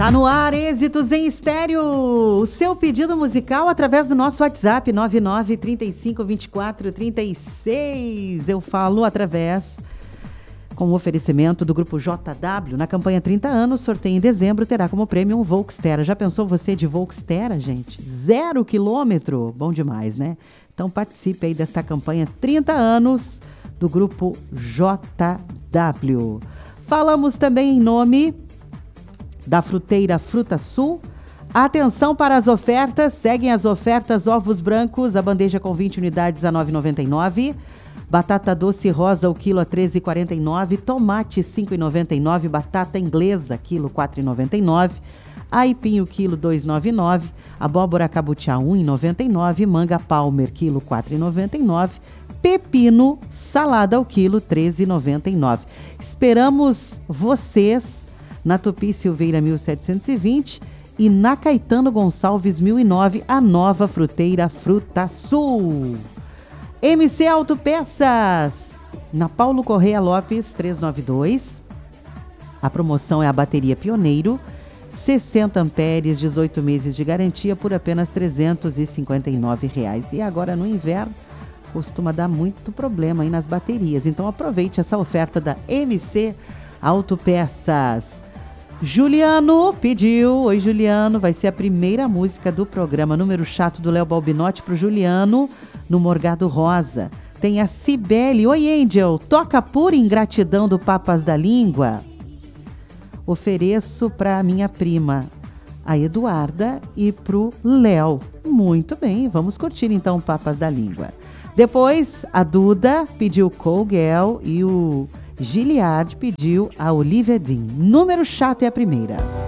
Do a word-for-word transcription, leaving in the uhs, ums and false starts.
Tá no ar, Êxitos em Estéreo. O seu pedido musical através do nosso WhatsApp nove nove, trinta e cinco, vinte e quatro, trinta e seis. Eu falo através com o oferecimento do Grupo J W. Na campanha trinta anos, sorteio em dezembro, terá como prêmio um Volkswagen. Já pensou você de Volkswagen, gente? Zero quilômetro. Bom demais, né? Então participe aí desta campanha trinta anos do Grupo J W. Falamos também em nome da fruteira Fruta Sul. Atenção para as ofertas, seguem as ofertas: ovos brancos, a bandeja com vinte unidades a nove reais e noventa e nove centavos, batata doce rosa o quilo a treze reais e quarenta e nove centavos, tomate cinco reais e noventa e nove centavos, batata inglesa quilo quatro reais e noventa e nove centavos, aipim o quilo dois reais e noventa e nove centavos, abóbora cabutiá um real e noventa e nove centavos, manga palmer quilo quatro reais e noventa e nove centavos, pepino salada ao quilo treze reais e noventa e nove centavos. Esperamos vocês na Tupi Silveira mil setecentos e vinte e na Caetano Gonçalves mil e nove, a nova fruteira Fruta Sul. M C Autopeças, na Paulo Correia Lopes trezentos e noventa e dois. A promoção é a bateria Pioneiro, sessenta amperes, dezoito meses de garantia por apenas trezentos e cinquenta e nove reais. E agora no inverno costuma dar muito problema aí nas baterias. Então aproveite essa oferta da M C Autopeças. Juliano pediu. Oi, Juliano. Vai ser a primeira música do programa. Número chato do Léo Balbinotti pro Juliano, no Morgado Rosa. Tem a Cibele. Oi, Angel. Toca Pura Ingratidão do Papas da Língua. Ofereço pra minha prima, a Eduarda, e pro Léo. Muito bem. Vamos curtir então Papas da Língua. Depois, a Duda pediu Cowgirl e o Giliard pediu a Olivia Dean. Número chato é a primeira.